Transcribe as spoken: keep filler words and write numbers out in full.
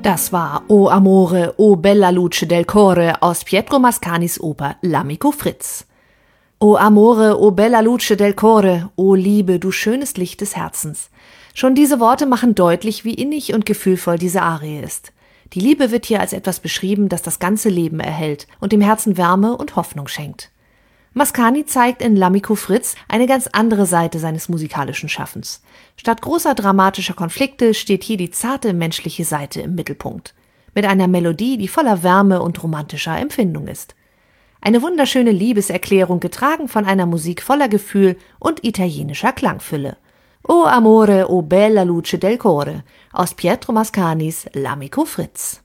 Das war O Amore, o bella luce del core aus Pietro Mascanis Oper L'Amico Fritz. O Amore, o bella luce del core, o Liebe, du schönes Licht des Herzens. Schon diese Worte machen deutlich, wie innig und gefühlvoll diese Arie ist. Die Liebe wird hier als etwas beschrieben, das das ganze Leben erhält und dem Herzen Wärme und Hoffnung schenkt. Mascani zeigt in L'Amico Fritz eine ganz andere Seite seines musikalischen Schaffens. Statt großer dramatischer Konflikte steht hier die zarte menschliche Seite im Mittelpunkt. Mit einer Melodie, die voller Wärme und romantischer Empfindung ist. Eine wunderschöne Liebeserklärung, getragen von einer Musik voller Gefühl und italienischer Klangfülle. O Amore, o bella luce del core aus Pietro Mascanis L'Amico Fritz.